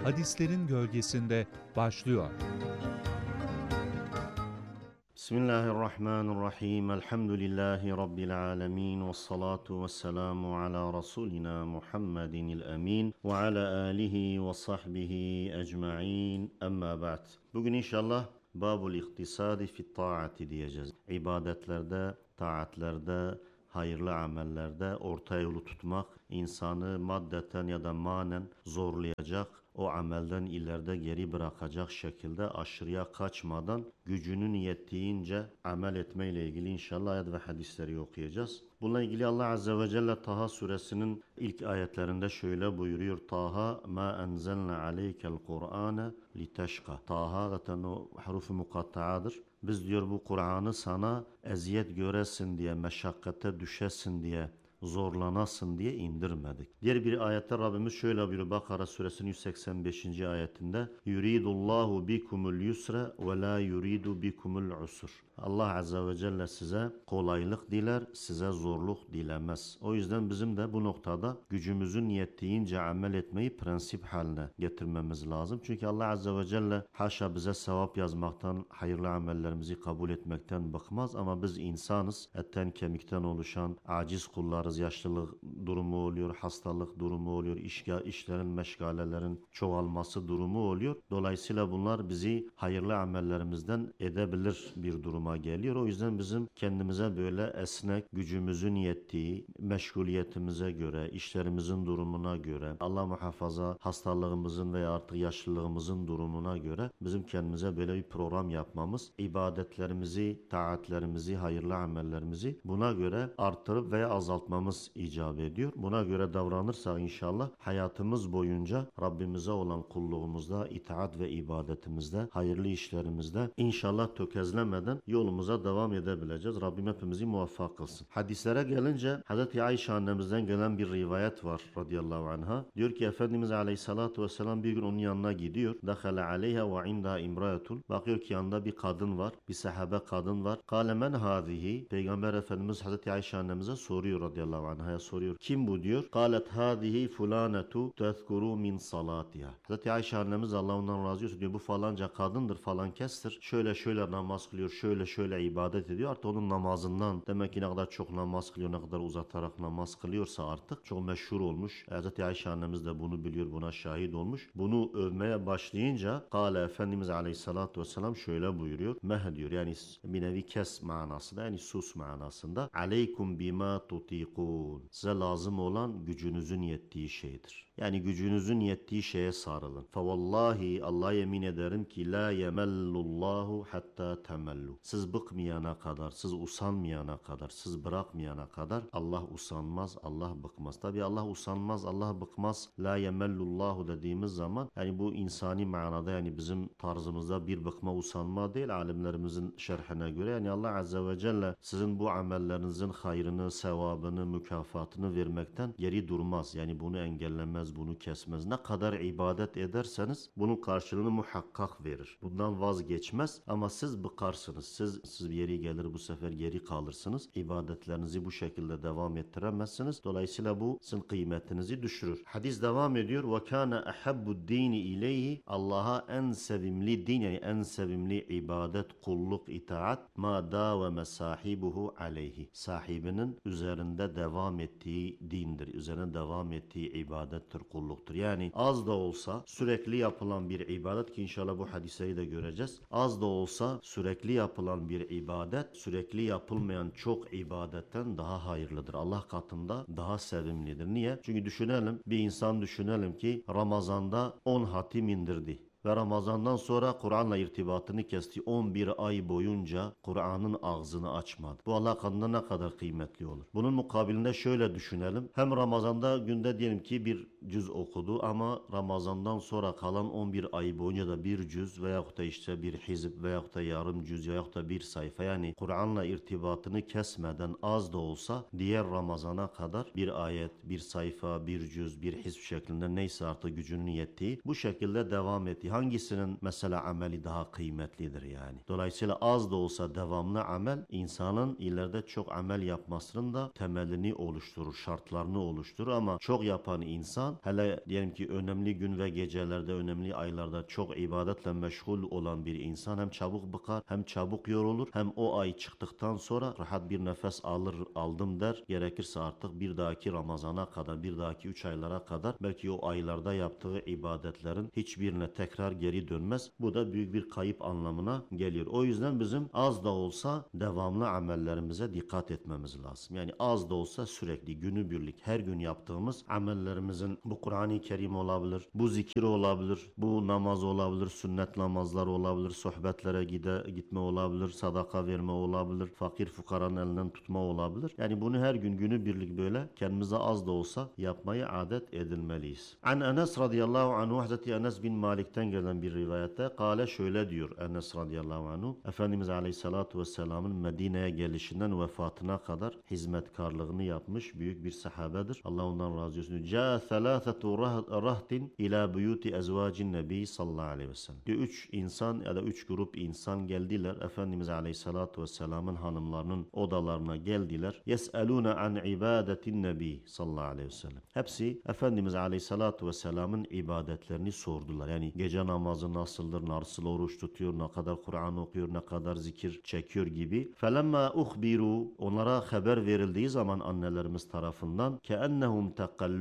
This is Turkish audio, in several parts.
Hadislerin Gölgesinde başlıyor. Bismillahirrahmanirrahim. Elhamdülillahi Rabbil alemin. Vessalatu vesselamu ala Rasulina Muhammedinil emin. Ve ala alihi ve sahbihi ecma'in. Amma ba'd. Bugün inşallah Babul İktisadi fi taati diyeceğiz. İbadetlerde, taatlerde, hayırlı amellerde orta yolu tutmak, insanı maddeten ya da manen zorlayacak, o amelden ileride geri bırakacak şekilde aşırıya kaçmadan gücünün yettiğince amel etmeyle ilgili inşallah ayet ve hadisleri okuyacağız. Bununla ilgili Allah Azze ve Celle Taha suresinin ilk ayetlerinde şöyle buyuruyor. Taha ma enzelna aleykel Kur'ane liteşka. Taha zaten o haruf-u mukatta'adır. Biz diyor bu Kur'an'ı sana eziyet göresin diye, meşakkate düşesin diye, zorlanasın diye indirmedik. Diğer bir ayette Rabbimiz şöyle buyuruyor. Bakara suresinin 185. ayetinde yuridullahu bikumul yusra ve la yuridu bikumul usur. Allah Azze ve Celle size kolaylık diler, size zorluk dilemez. O yüzden bizim de bu noktada gücümüzün yettiğince amel etmeyi prensip haline getirmemiz lazım. Çünkü Allah Azze ve Celle haşa bize sevap yazmaktan, hayırlı amellerimizi kabul etmekten bakmaz ama biz insanız. Etten kemikten oluşan aciz kullarız. Yaşlılık durumu oluyor, hastalık durumu oluyor, işlerin, meşgalelerin çoğalması durumu oluyor. Dolayısıyla bunlar bizi hayırlı amellerimizden edebilir bir duruma geliyor. O yüzden bizim kendimize böyle esnek, gücümüzün yettiği, meşguliyetimize göre, işlerimizin durumuna göre, Allah muhafaza hastalığımızın veya artık yaşlılığımızın durumuna göre bizim kendimize böyle bir program yapmamız, ibadetlerimizi, taatlerimizi, hayırlı amellerimizi buna göre artırıp veya azaltmamız icap ediyor. Buna göre davranırsak inşallah hayatımız boyunca Rabbimize olan kulluğumuzda, itaat ve ibadetimizde, hayırlı işlerimizde inşallah tökezlemeden yolumuza devam edebileceğiz. Rabbim hepimizi muvaffak kılsın. Hadislere gelince Hz. Ayşe annemizden gelen bir rivayet var radıyallahu anha. Diyor ki Efendimiz aleyhissalatu vesselam bir gün onun yanına gidiyor. Dakhala aleyha ve indaha imraetun. Bakıyor ki yanında bir kadın var. Bir sahabe kadın var. Kale men hâzihi. Peygamber Efendimiz Hz. Ayşe annemize soruyor radıyallahu anh'a soruyor. Kim bu diyor. Kalet hâzihi fulanetu tezkuru min salatiha. Hz. Ayşe annemiz Allah ondan razı olsun diyor. Bu falanca kadındır falan kestir. Şöyle namaz kılıyor. Şöyle ibadet ediyor. Artık onun namazından demek ki ne kadar çok namaz kılıyor, ne kadar uzatarak namaz kılıyorsa artık çok meşhur olmuş. Hz. Ayşe annemiz de bunu biliyor. Buna şahit olmuş. Bunu övmeye başlayınca Kale Efendimiz aleyhissalatu vesselam şöyle buyuruyor. Meh diyor. Yani bir nevi kes manasında, yani sus manasında. Aleykum bima tutikun. Size lazım olan gücünüzün yettiği şeydir. Yani gücünüzün yettiği şeye sarılın. Fevallahi Allah'a yemin ederim ki la yemellullahu hatta temellu. Siz bıkmayana kadar, siz usanmayana kadar, siz bırakmayana kadar Allah usanmaz, Allah bıkmaz. Tabi Allah usanmaz, Allah bıkmaz. La yemellullahu dediğimiz zaman yani bu insani manada, yani bizim tarzımızda bir bıkma, usanma değil, alimlerimizin şerhine göre. Yani Allah Azze ve Celle sizin bu amellerinizin hayrını, sevabını, mükafatını vermekten geri durmaz. Yani bunu engellemez, bunu kesmez. Ne kadar ibadet ederseniz bunun karşılığını muhakkak verir. Bundan vazgeçmez ama siz bıkarsınız. Siz bir yeri gelir bu sefer geri kalırsınız. İbadetlerinizi bu şekilde devam ettiremezsiniz. Dolayısıyla bu sizin kıymetinizi düşürür. Hadis devam ediyor. Ve kana ahabbu dini ileyhi. Allah'a en sevimli din, yani en sevimli ibadet, kulluk, itaat ma davame sahibuhu aleyhi. Sahibinin üzerinde devam ettiği dindir. Üzerine devam ettiği ibadettir, kulluktur. Yani az da olsa sürekli yapılan bir ibadet ki inşallah bu hadisleri de göreceğiz. Az da olsa sürekli yapılan bir ibadet, sürekli yapılmayan çok ibadetten daha hayırlıdır. Allah katında daha sevimlidir. Niye? Çünkü bir insan düşünelim ki Ramazan'da 10 hatim indirdi. Ve Ramazan'dan sonra Kur'an'la irtibatını kesti. 11 ay boyunca Kur'an'ın ağzını açmadı. Bu Allah katında ne kadar kıymetli olur. Bunun mukabilinde şöyle düşünelim. Hem Ramazan'da günde diyelim ki bir cüz okudu ama Ramazan'dan sonra kalan 11 ay boyunca da bir cüz veyahut da işte bir hizb veyahut da yarım cüz veyahut da bir sayfa, yani Kur'an'la irtibatını kesmeden az da olsa diğer Ramazan'a kadar bir ayet, bir sayfa, bir cüz, bir hizb şeklinde neyse artık gücünün yettiği bu şekilde devam etti. ki hangisinin mesela ameli daha kıymetlidir yani. Dolayısıyla az da olsa devamlı amel insanın ileride çok amel yapmasının da temelini oluşturur, şartlarını oluşturur ama çok yapan insan hele diyelim ki önemli gün ve gecelerde, önemli aylarda çok ibadetle meşgul olan bir insan hem çabuk bıkar, hem çabuk yorulur, hem o ay çıktıktan sonra rahat bir nefes aldım der. Gerekirse artık bir dahaki Ramazana kadar, bir dahaki 3 aylara kadar belki o aylarda yaptığı ibadetlerin hiçbirine tekrar geri dönmez. Bu da büyük bir kayıp anlamına geliyor. O yüzden bizim az da olsa devamlı amellerimize dikkat etmemiz lazım. Yani az da olsa sürekli günübirlik her gün yaptığımız amellerimizin bu Kur'an-ı Kerim olabilir, bu zikir olabilir, bu namaz olabilir, sünnet namazlar olabilir, sohbetlere gitme olabilir, sadaka verme olabilir, fakir fukaranın elinden tutma olabilir. Yani bunu her gün günübirlik böyle kendimize az da olsa yapmayı adet edinmeliyiz. An Enes radıyallahu anhu, Hazreti Enes bin Malik'ten gelen bir rivayette kâle şöyle diyor Enes radıyallahu anhu, Efendimiz aleyhissalatu vesselamın Medine'ye gelişinden vefatına kadar hizmetkarlığını yapmış büyük bir sahabedir. Allah ondan razı olsun. Câ thelâthetu rahtin ila buyuti ezvacin nebi sallallahu aleyhi ve sellem. Üç insan ya da üç grup insan geldiler. Efendimiz aleyhissalatu vesselamın hanımlarının odalarına geldiler. Yes'elûne an ibadetin nebi sallallahu aleyhi ve sellem. Hepsi Efendimiz aleyhissalatu vesselamın ibadetlerini sordular. Yani gece namazı nasıldır, nasıl oruç tutuyor, ne kadar Kur'an okuyor, ne kadar zikir çekiyor gibi. Felemma uhbiru, onlara haber verildiği zaman annelerimiz tarafından keennehum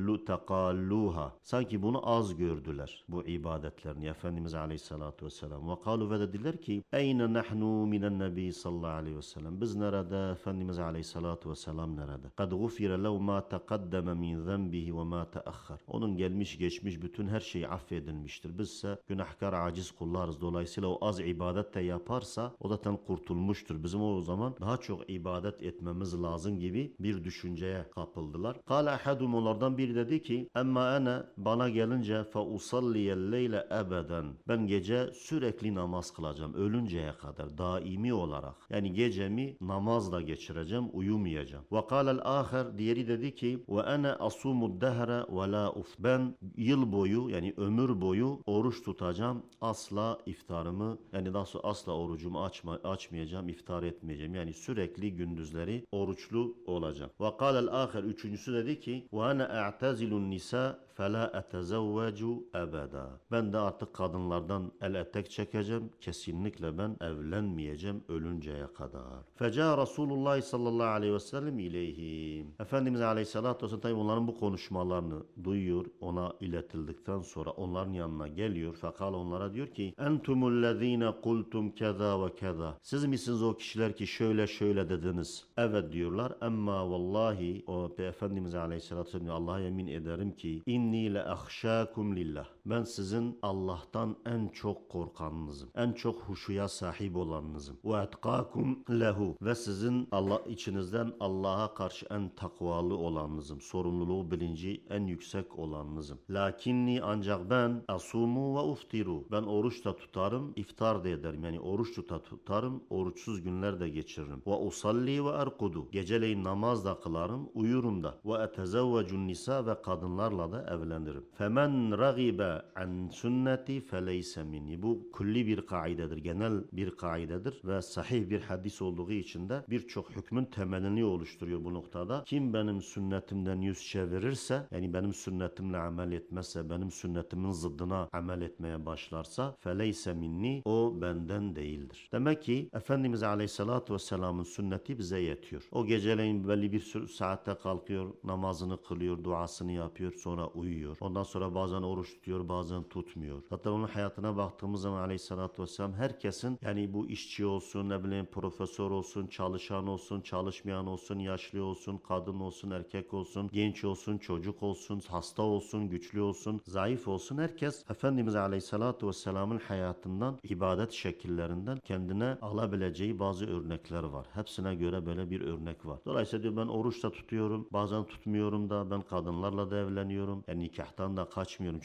tekalluha, sanki bunu az gördüler bu ibadetlerini Efendimiz aleyhissalatu vesselam. Ve kalu, ve dediler ki eyne nahnu minen nebi sallallahu aleyhi ve sellem, biz nerede, Efendimiz aleyhissalatu vesselam nerede? Kad gufire lev ma teqaddeme min zenbihi ve ma teahhar, onun gelmiş geçmiş bütün her şey affedilmiştir. Bizse günahkar aciz kullarız. Dolayısıyla o az ibadet de yaparsa o zaten kurtulmuştur. Bizim o zaman daha çok ibadet etmemiz lazım gibi bir düşünceye kapıldılar. Kâle ahadum, onlardan biri dedi ki emma ene, bana gelince fe usalliyel leyle ebeden, ben gece sürekli namaz kılacağım ölünceye kadar, daimi olarak. Yani gecemi namazla geçireceğim, uyumayacağım. Ve kâlel âher, diğeri dedi ki ve ene asumud dehre ve la uf, ben yıl boyu yani ömür boyu oruç tutacağım, asla iftarımı yani daha sonra asla orucumu açmayacağım, iftar etmeyeceğim. Yani sürekli gündüzleri oruçlu olacağım. Ve kâlel âher, üçüncüsü dedi ki ve ene a'tazilun nisa fela etezevvecu ebeda, ben de artık kadınlardan el etek çekeceğim, kesinlikle ben evlenmeyeceğim ölünceye kadar. Feca Resulullah sallallahu aleyhi ve sellem ileyhim, Efendimiz aleyhissalatü vesselam tabi onların bu konuşmalarını duyuyor, ona iletildikten sonra onların yanına geliyor. Fakat onlara diyor ki entumullezine kultum keza ve keza, siz misiniz o kişiler ki şöyle şöyle dediniz? Evet diyorlar. Emma vallahi, o Efendimiz aleyhissalatü vesselam, Allah'a yemin ederim ki inni le ahşakum lillah, ben sizin Allah'tan en çok korkanınızım, en çok huşuya sahip olanınızım. Ve etkakum lehu, ve sizin Allah içinizden Allah'a karşı en takvalı olanınızım, sorumluluğu bilinci en yüksek olanınızım. Lakinni, ancak ben asumu ve uftiru, ben oruç da tutarım, iftar da ederim. Yani oruç da tutarım, oruçsuz günler de geçiririm. Ve usalli ve erkudu, geceleyin namaz da kılarım, uyurum da. Ve etezevvecun nisa, ve kadınlarla da evlenirim. Femen ragibe an sünneti feleyse minni, bu külli bir kaidedir, genel bir kaidedir ve sahih bir hadis olduğu için de birçok hükmün temelini oluşturuyor bu noktada. Kim benim sünnetimden yüz çevirirse, yani benim sünnetimle amel etmezse, benim sünnetimin zıddına amel etmeye başlarsa feleyse minni, o benden değildir. Demek ki Efendimiz aleyhissalatü vesselamın sünneti bize yetiyor. O geceleyin belli bir saatte kalkıyor, namazını kılıyor, duasını yapıyor, sonra uyuyor. Ondan sonra bazen oruç tutuyor, bazen tutmuyor. Zaten onun hayatına baktığımız zaman aleyhissalatü vesselam herkesin, yani bu işçi olsun, ne bileyim profesör olsun, çalışan olsun, çalışmayan olsun, yaşlı olsun, kadın olsun, erkek olsun, genç olsun, çocuk olsun, hasta olsun, güçlü olsun, zayıf olsun, herkes Efendimiz aleyhissalatü vesselamın hayatından, ibadet şekillerinden kendine alabileceği bazı örnekler var. Hepsine göre böyle bir örnek var. Dolayısıyla diyor ben oruç da tutuyorum, bazen tutmuyorum da, ben kadınlarla da evleniyorum. Yani nikahtan da kaçmıyorum. Çünkü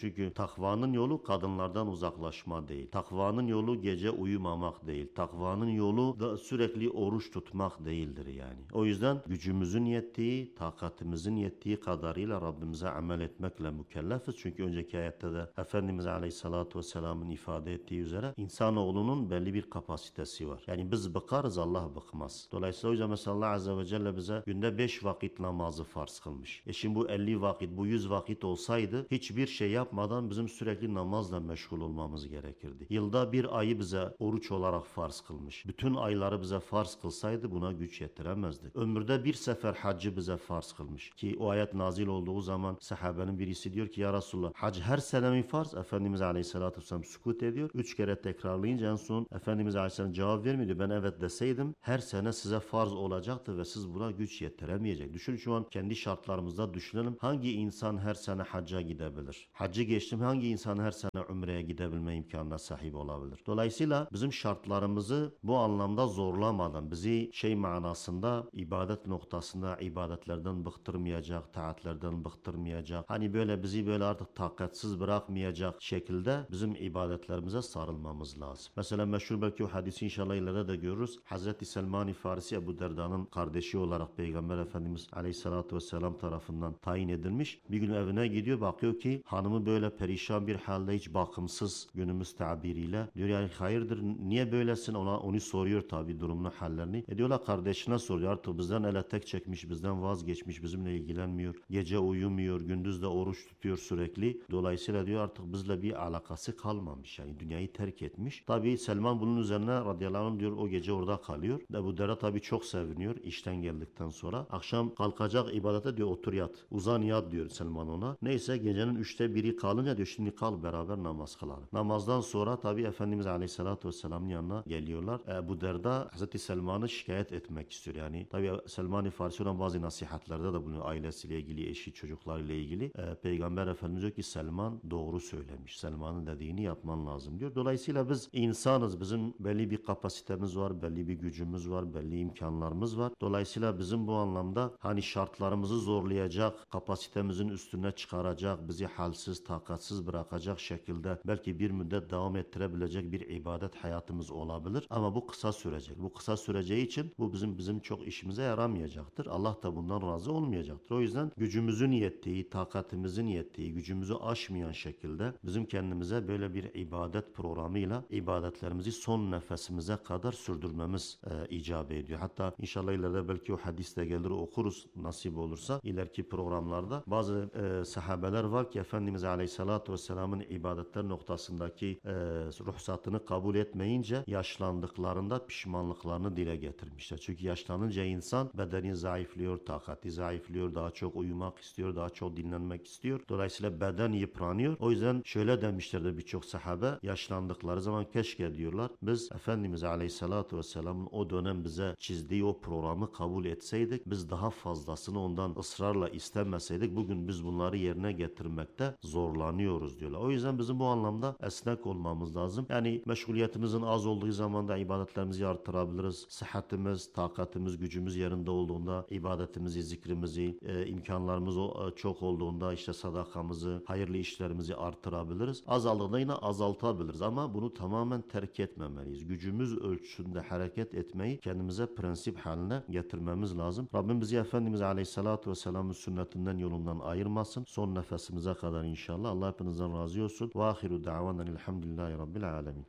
takvanın yolu kadınlardan uzaklaşma değil. Takvanın yolu gece uyumamak değil. Takvanın yolu da sürekli oruç tutmak değildir yani. O yüzden gücümüzün yettiği, takatimizin yettiği kadarıyla Rabbimize amel etmekle mükellefiz. Çünkü önceki ayette de Efendimiz Aleyhisselatü Vesselam'ın ifade ettiği üzere insanoğlunun belli bir kapasitesi var. Yani biz bıkarız, Allah bıkmaz. Dolayısıyla o yüzden mesela Allah Azze ve Celle bize günde 5 vakit namazı farz kılmış. Şimdi bu 50 vakit, bu 100 vakit olsaydı hiçbir şey yapmadan bizim sürekli namazla meşgul olmamız gerekirdi. Yılda bir ayı bize oruç olarak farz kılmış. Bütün ayları bize farz kılsaydı buna güç yetiremezdik. Ömürde bir sefer haccı bize farz kılmış. Ki o ayet nazil olduğu zaman sahabenin birisi diyor ki ya Resulullah hac her sene mi farz? Efendimiz Aleyhisselatü Vesselam sükut ediyor. 3 kere tekrarlayınca en son Efendimiz Aleyhisselam cevap vermiyordu. Ben evet deseydim her sene size farz olacaktı ve siz buna güç yetiremeyecek. Düşün şu an kendi şartlarımızda düşünelim. Hangi insan her sene hacca gidebilir? Haccı geçtim, hangi insan her sene umreye gidebilme imkanına sahip olabilir? Dolayısıyla bizim şartlarımızı bu anlamda zorlamadan bizi manasında ibadet noktasında ibadetlerden bıktırmayacak, taatlerden bıktırmayacak. Hani böyle bizi böyle artık takatsiz bırakmayacak şekilde bizim ibadetlerimize sarılmamız lazım. Mesela meşhur belki o hadisi inşallah ileride de görürüz. Hazreti Selman-i Farisi Ebu Derda'nın kardeşi olarak Peygamber Efendimiz Aleyhisselatü Vesselam tarafından tayin edilmiş. Bir gün evine gidiyor, bakıyor ki hanımı böyle perişan bir halde, hiç bakımsız günümüz tabiriyle. Diyor yani hayırdır, niye böylesin, onu soruyor tabi durumunu, hallerini. Diyorlar kardeşine soruyor, artık bizden ele tek çekmiş, bizden vazgeçmiş, bizimle ilgilenmiyor. Gece uyumuyor, gündüz de oruç tutuyor sürekli. Dolayısıyla diyor artık bizle bir alakası kalmamış, yani dünyayı terk etmiş. Tabi Selman bunun üzerine radıyallahu anh diyor o gece orada kalıyor. Ebu Derda tabi çok seviniyor işten geldikten sonra. Akşam kalkacak ibadete, diyor otur yat. Uzan yat diyor Selman ona. Neyse gecenin 1/3 kalınca diyor şimdi kal beraber namaz kılalım. Namazdan sonra tabi Efendimiz Aleyhisselatü Vesselam'ın yanına geliyorlar. Ebu Derda Hazreti Selman'ı şikayet etmek istiyor. Yani tabi Selman-i Farisi olan bazı nasihatlerde de bulunuyor. Ailesiyle ilgili, eşi, çocuklarıyla ilgili. Peygamber Efendimiz diyor ki Selman doğru söylemiş. Selman'ın dediğini yapman lazım diyor. Dolayısıyla biz insanız. Bizim belli bir kapasitemiz var, belli bir gücümüz var, belli imkanlarımız var. Dolayısıyla bizim bu anlamda hani şartlarımızı zorlayacak, kapasitemizin üstüne çıkaracak, bizi halsiz, takatsiz bırakacak şekilde belki bir müddet devam ettirebilecek bir ibadet hayatımız olabilir. Ama bu kısa sürecek. Bu kısa süreceği için bu bizim çok işimize yaramayacaktır. Allah da bundan razı olmayacaktır. O yüzden gücümüzün yettiği, takatimizin yettiği, gücümüzü aşmayan şekilde bizim kendimize böyle bir ibadet programıyla ibadetlerimizi son nefesimize kadar sürdürmemiz icap ediyor. Hatta inşallah ileride belki o hadis de gelir okuruz nasip olursa ileriki programlarda. Bazı sahabeler var ki Efendimiz Aleyhisselatü Vesselam'ın ibadetler noktasındaki ruhsatını kabul etmeyince yaşlandıklarında pişmanlıklarını dile getirmişler. Çünkü yaşlanınca insan bedeni zayıflıyor, takati zayıflıyor, daha çok uyumak istiyor, daha çok dinlenmek istiyor. Dolayısıyla beden yıpranıyor. O yüzden şöyle demişlerdi birçok sahabe, yaşlandıkları zaman keşke diyorlar biz Efendimiz Aleyhisselatü Vesselam'ın o dönem bize çizdiği o programı kabul etseydik, biz daha fazlasını ondan ısrarla istemeseydik, bugün biz bunları yerine getirmekte zorlanıyoruz diyorlar. O yüzden bizim bu anlamda esnek olmamız lazım. Yani meşguliyetimizin az olduğu zaman da ibadetlerimizi artırabiliriz. Sıhhatimiz, takatimiz, gücümüz yerinde olduğunda ibadetimizi, zikrimizi, imkanlarımız çok olduğunda işte sadakamızı, hayırlı işlerimizi artırabiliriz. Azaldığında yine azaltabiliriz ama bunu tamamen terk etmemeliyiz. Gücümüz ölçüsünde hareket etmeyi kendimize prensip haline getirmemiz lazım. Rabbim bizi Efendimiz Aleyhisselatü Vesselam'ın sünnetinden, yolundan ayırmasın. Son nefesimize kadar inşallah. Allah hepinizden razı olsun. Ve ahiru da'vanen elhamdülillahi rabbil alemin.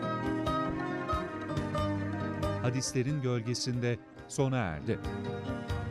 Hadislerin gölgesinde sona erdi.